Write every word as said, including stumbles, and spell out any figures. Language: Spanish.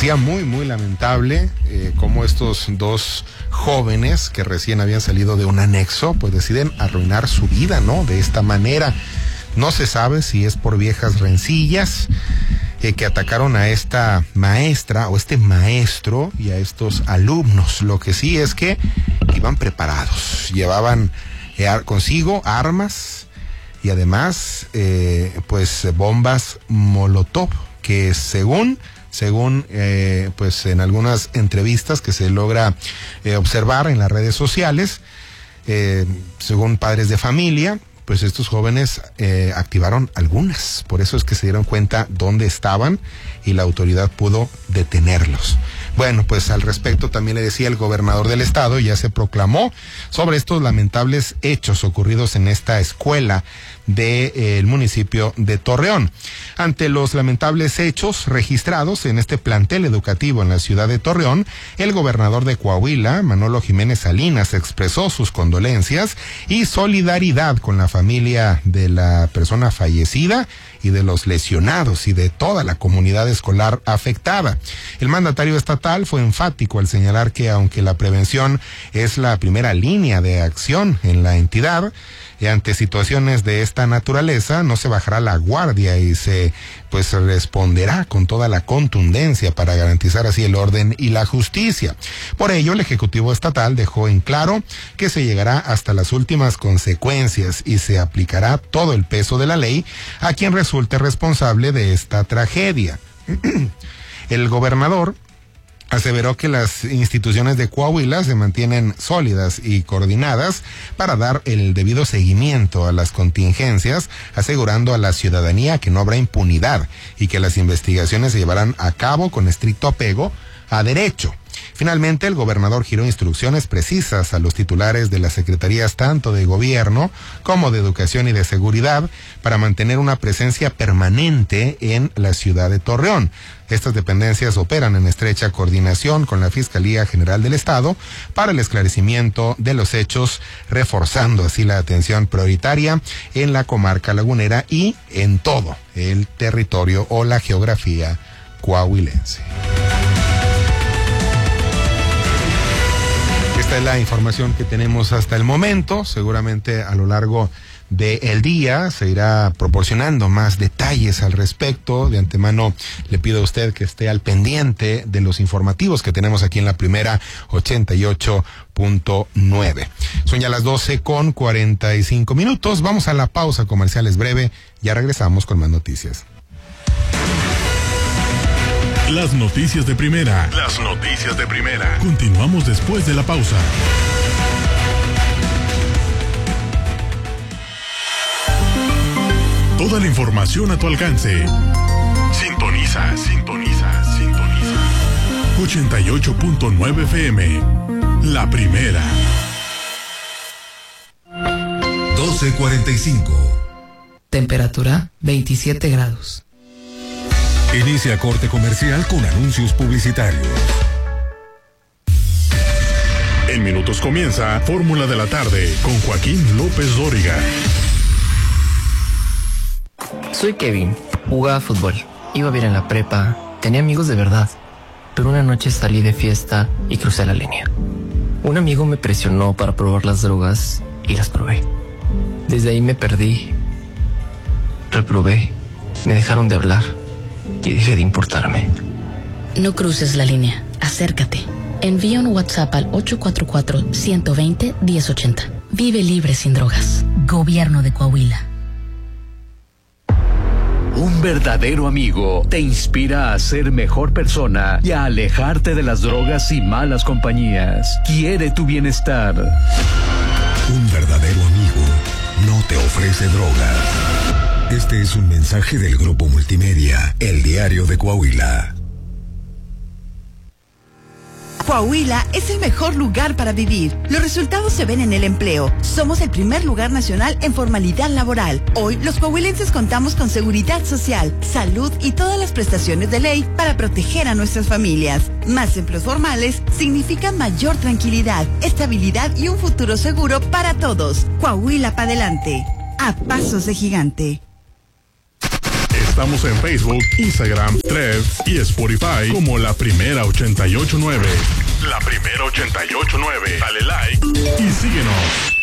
decía, muy, muy lamentable eh, cómo estos dos jóvenes que recién habían salido de un anexo, pues deciden arruinar su vida, ¿no? De esta manera. No se sabe si es por viejas rencillas eh, que atacaron a esta maestra o este maestro y a estos alumnos. Lo que sí es que iban preparados, llevaban eh, consigo armas y además, eh, pues bombas Molotov, que según, según, eh, pues en algunas entrevistas que se logra eh, observar en las redes sociales, eh, según padres de familia, pues estos jóvenes eh, activaron algunas. Por eso es que se dieron cuenta dónde estaban y la autoridad pudo detenerlos. Bueno, pues al respecto también le decía el gobernador del estado, ya se proclamó sobre estos lamentables hechos ocurridos en esta escuela del de, eh, municipio de Torreón. Ante los lamentables hechos registrados en este plantel educativo en la ciudad de Torreón, el gobernador de Coahuila, Manolo Jiménez Salinas, expresó sus condolencias y solidaridad con la familia de la persona fallecida y de los lesionados y de toda la comunidad escolar afectada. El mandatario estatal fue enfático al señalar que aunque la prevención es la primera línea de acción en la entidad, y ante situaciones de esta naturaleza no se bajará la guardia y se pues responderá con toda la contundencia para garantizar así el orden y la justicia. Por ello, el Ejecutivo Estatal dejó en claro que se llegará hasta las últimas consecuencias y se aplicará todo el peso de la ley a quien resulte responsable de esta tragedia. El gobernador aseveró que las instituciones de Coahuila se mantienen sólidas y coordinadas para dar el debido seguimiento a las contingencias, asegurando a la ciudadanía que no habrá impunidad y que las investigaciones se llevarán a cabo con estricto apego a derecho. Finalmente, el gobernador giró instrucciones precisas a los titulares de las secretarías tanto de gobierno como de educación y de seguridad para mantener una presencia permanente en la ciudad de Torreón. Estas dependencias operan en estrecha coordinación con la Fiscalía General del Estado para el esclarecimiento de los hechos, reforzando así la atención prioritaria en la comarca lagunera y en todo el territorio o la geografía coahuilense. Esta es la información que tenemos hasta el momento. Seguramente a lo largo del día se irá proporcionando más detalles al respecto. De antemano le pido a usted que esté al pendiente de los informativos que tenemos aquí en la primera ochenta y ocho punto nueve. Son ya las doce con cuarenta y cinco minutos. Vamos a la pausa comercial, es breve. Ya regresamos con más noticias. Las noticias de primera. Las noticias de primera. Continuamos después de la pausa. Toda la información a tu alcance. Sintoniza, sintoniza, sintoniza. ochenta y ocho punto nueve F M. La primera. doce cuarenta y cinco. Temperatura veintisiete grados. Inicia corte comercial con anuncios publicitarios. En minutos comienza Fórmula de la Tarde con Joaquín López Dóriga. Soy Kevin, jugaba fútbol, iba bien en la prepa, tenía amigos de verdad, pero una noche salí de fiesta y crucé la línea. Un amigo me presionó para probar las drogas y las probé. Desde ahí me perdí, reprobé, me dejaron de hablar y dejé de importarme. No cruces la línea, acércate. Envía un WhatsApp al ocho cuatro cuatro, uno dos cero, uno cero ocho cero. Vive libre sin drogas. Gobierno de Coahuila. Un verdadero amigo te inspira a ser mejor persona y a alejarte de las drogas y malas compañías. Quiere tu bienestar. Un verdadero amigo no te ofrece drogas. Este es un mensaje del Grupo Multimedia, El Diario de Coahuila. Coahuila es el mejor lugar para vivir. Los resultados se ven en el empleo. Somos el primer lugar nacional en formalidad laboral. Hoy, los coahuilenses contamos con seguridad social, salud y todas las prestaciones de ley para proteger a nuestras familias. Más empleos formales significan mayor tranquilidad, estabilidad y un futuro seguro para todos. Coahuila para adelante. A pasos de gigante. Estamos en Facebook, Instagram, Threads y Spotify como La Primera ochenta y ocho punto nueve. La Primera ochenta y ocho punto nueve. Dale like y síguenos.